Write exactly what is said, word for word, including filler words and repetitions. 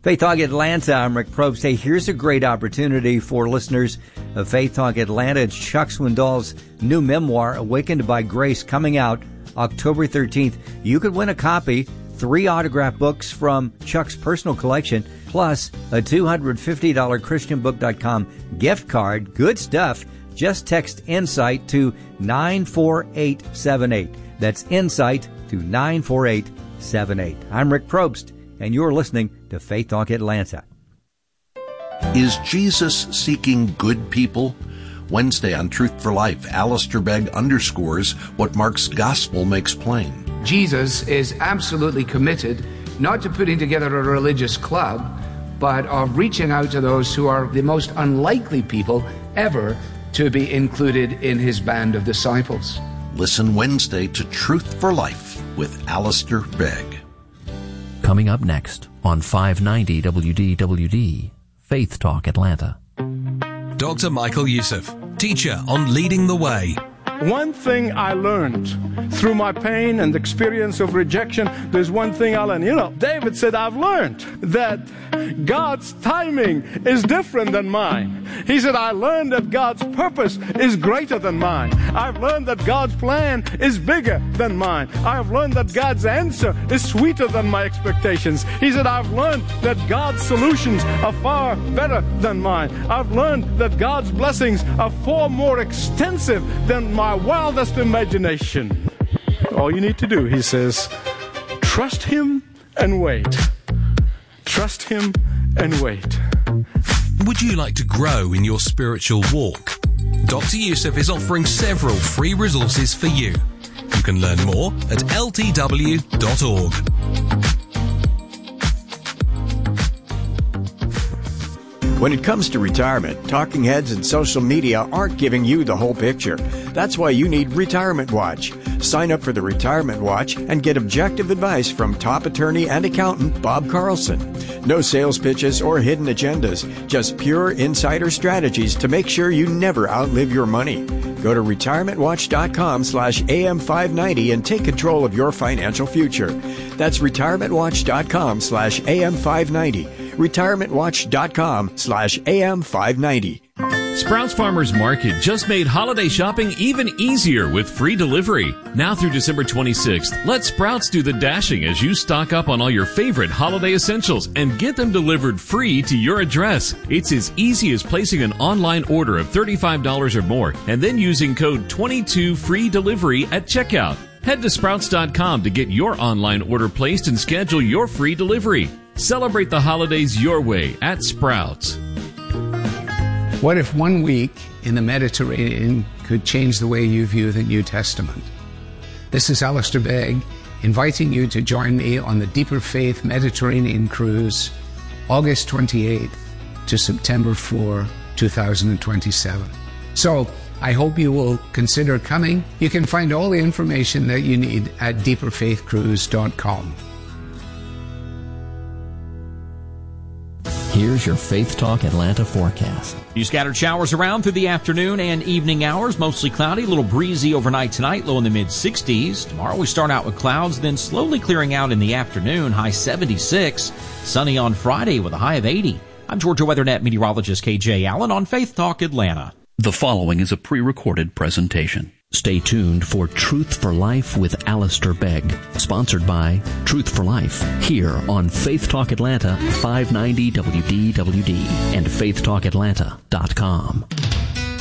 Faith Talk Atlanta, I'm Rick Probst. Hey, here's a great opportunity for listeners of Faith Talk Atlanta. It's Chuck Swindoll's new memoir, Awakened by Grace, coming out October thirteenth. You could win a copy, three autographed books from Chuck's personal collection, plus a two hundred fifty dollars Christian book dot com gift card. Good stuff. Just text INSIGHT to nine four eight seven eight. That's INSIGHT to nine four eight seven eight. I'm Rick Probst, and you're listening to Faith Talk Atlanta. Is Jesus seeking good people? Wednesday on Truth for Life, Alistair Begg underscores what Mark's gospel makes plain. Jesus is absolutely committed not to putting together a religious club, but of reaching out to those who are the most unlikely people ever to be included in his band of disciples. Listen Wednesday to Truth for Life with Alistair Begg. Coming up next on five ninety W D W D, Faith Talk Atlanta. Doctor Michael Youssef, teacher on Leading the Way. One thing I learned through my pain and experience of rejection, there's one thing I learned. You know, David said, I've learned that God's timing is different than mine. He said, I learned that God's purpose is greater than mine. I've learned that God's plan is bigger than mine. I've learned that God's answer is sweeter than my expectations. He said, I've learned that God's solutions are far better than mine. I've learned that God's blessings are far more extensive than my wildest imagination. All you need to do, he says, trust him and wait. Trust him and wait. Would you like to grow in your spiritual walk? Doctor Youssef is offering several free resources for you. You can learn more at L T W dot org. When it comes to retirement, talking heads and social media aren't giving you the whole picture. That's why you need Retirement Watch. Sign up for the Retirement Watch and get objective advice from top attorney and accountant Bob Carlson. No sales pitches or hidden agendas, just pure insider strategies to make sure you never outlive your money. Go to retirement watch dot com slash A M five ninety and take control of your financial future. That's retirement watch dot com slash A M five ninety. retirement watch dot com slash A M five ninety. Sprouts Farmers Market just made holiday shopping even easier with free delivery. Now through December twenty-sixth, let Sprouts do the dashing as you stock up on all your favorite holiday essentials and get them delivered free to your address. It's as easy as placing an online order of thirty-five dollars or more and then using code twenty-two free delivery at checkout. Head to sprouts dot com to get your online order placed and schedule your free delivery. Celebrate the holidays your way at Sprouts. What if one week in the Mediterranean could change the way you view the New Testament? This is Alistair Begg inviting you to join me on the Deeper Faith Mediterranean Cruise, August twenty-eighth to September fourth, two thousand twenty-seven. So, I hope you will consider coming. You can find all the information that you need at deeper faith cruise dot com. Here's your Faith Talk Atlanta forecast. You scattered showers around through the afternoon and evening hours, mostly cloudy, a little breezy overnight tonight, low in the mid sixties. Tomorrow we start out with clouds, then slowly clearing out in the afternoon, high seventy-six. Sunny on Friday with a high of eighty. I'm Georgia WeatherNet meteorologist K J Allen on Faith Talk Atlanta. The following is a pre-recorded presentation. Stay tuned for Truth for Life with Alistair Begg, sponsored by Truth for Life, here on Faith Talk Atlanta, five ninety W D W D and faith talk atlanta dot com.